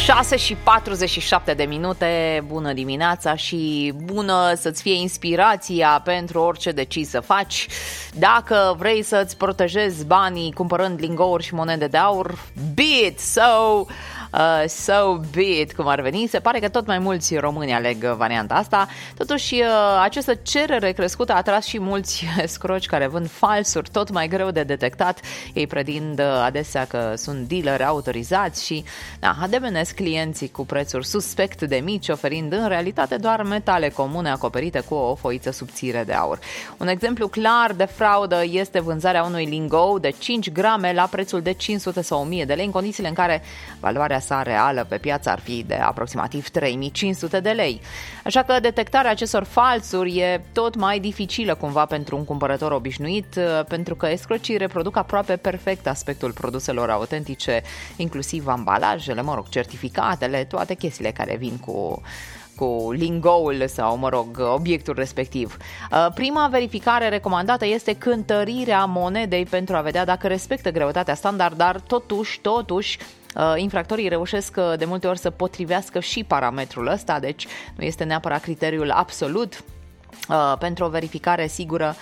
6:47. Bună dimineața și bună să-ți fie inspirația pentru orice decizi să faci. Dacă vrei să-ți protejezi banii cumpărând lingouri și monede de aur, be it so be it, cum ar veni. Se pare că tot mai mulți români aleg varianta asta. Totuși, această cerere crescută a atras și mulți scroci care vând falsuri, tot mai greu de detectat. Ei pretind adesea că sunt dealeri autorizați și ademenesc clienții cu prețuri suspect de mici, oferind în realitate doar metale comune acoperite cu o foiță subțire de aur. Un exemplu clar de fraudă este vânzarea unui lingou de 5 grame la prețul de 500 sau 1000 de lei, în condițiile în care valoarea sa reală pe piață ar fi de aproximativ 3500 de lei. Așa că detectarea acestor falsuri e tot mai dificilă cumva pentru un cumpărător obișnuit, pentru că escrocii reproduc aproape perfect aspectul produselor autentice, inclusiv ambalajele, certificatele, toate chestiile care vin cu lingoul sau, obiectul respectiv. Prima verificare recomandată este cântărirea monedei pentru a vedea dacă respectă greutatea standard, dar totuși infractorii reușesc de multe ori să potrivească și parametrul ăsta, deci nu este neapărat criteriul absolut. Pentru o verificare sigură